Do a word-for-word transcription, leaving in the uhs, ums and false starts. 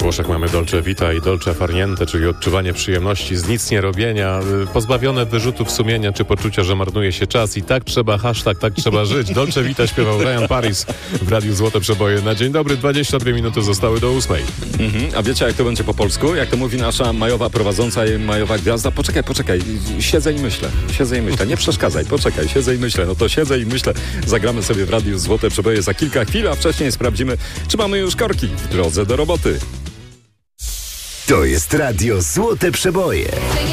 Włoszech mamy Dolce Vita i Dolce Far Niente, czyli odczuwanie przyjemności z nic nie robienia, pozbawione wyrzutów sumienia czy poczucia, że marnuje się czas i tak trzeba, hashtag tak trzeba żyć. Dolce Vita śpiewał Ryan Paris w Radiu Złote Przeboje. Na dzień dobry, dwadzieścia dwie minuty zostały do ósmej. Mhm. A wiecie, jak to będzie po polsku? Jak to mówi nasza majowa prowadząca i majowa gwiazda? Poczekaj, poczekaj, siedzę i myślę, siedzę i myślę, nie przeszkadzaj, poczekaj, siedzę i myślę. No to siedzę i myślę, zagramy sobie w Radiu Złote Przeboje za kilka chwil, a wcześniej sprawdzimy, czy mamy już korki w drodze do roboty. To jest Radio Złote Przeboje.